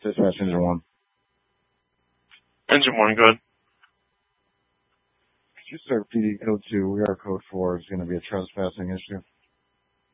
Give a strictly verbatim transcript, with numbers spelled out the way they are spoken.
Dispatch engine one. Engine one, good. Could you start P D code two? We are code four. It's going to be a trespassing issue.